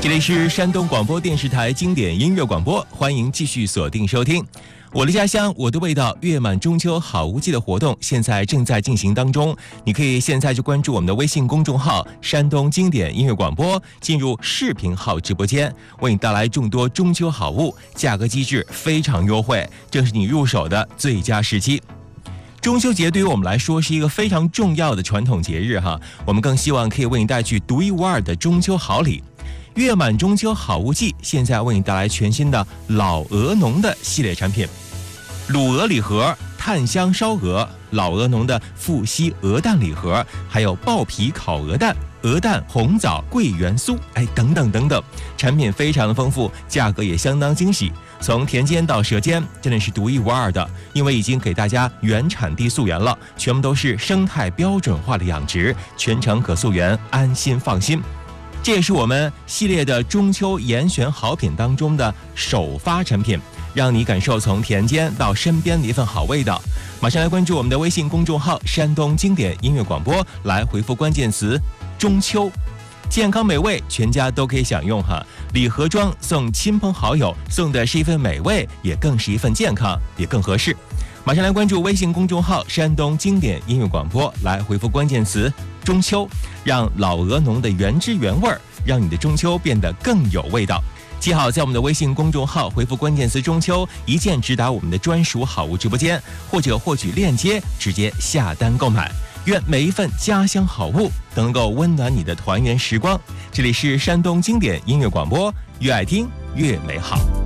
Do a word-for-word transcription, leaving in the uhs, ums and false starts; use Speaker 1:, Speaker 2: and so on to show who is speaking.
Speaker 1: 这里是山东广播电视台经典音乐广播，欢迎继续锁定收听。我的家乡，我的味道，月满中秋好无忌的活动现在正在进行当中。你可以现在就关注我们的微信公众号“山东经典音乐广播”，进入视频号直播间，为你带来众多中秋好物，价格机制非常优惠，正是你入手的最佳时机。中秋节对于我们来说是一个非常重要的传统节日哈，我们更希望可以为你带去独一无二的中秋好礼。月满中秋好物季现在为你带来全新的老鹅农的系列产品，卤鹅礼盒、炭香烧鹅、老鹅农的富硒鹅蛋礼盒，还有爆皮烤鹅蛋、鹅蛋红枣桂圆酥，哎，等等等等，产品非常的丰富，价格也相当惊喜。从田间到舌尖，真的是独一无二的，因为已经给大家原产地溯源了，全部都是生态标准化的养殖，全程可溯源，安心放心。这也是我们系列的中秋严选好品当中的首发产品，让你感受从田间到身边的一份好味道。马上来关注我们的微信公众号山东经典音乐广播，来回复关键词中秋，健康美味全家都可以享用哈。礼盒装送亲朋好友，送的是一份美味，也更是一份健康，也更合适。马上来关注微信公众号山东经典音乐广播，来回复关键词中秋，让老鹅农的原汁原味，让你的中秋变得更有味道。记好，在我们的微信公众号回复关键词中秋，一键直达我们的专属好物直播间，或者获取链接直接下单购买。愿每一份家乡好物都能够温暖你的团圆时光。这里是山东经典音乐广播，越爱听越美好。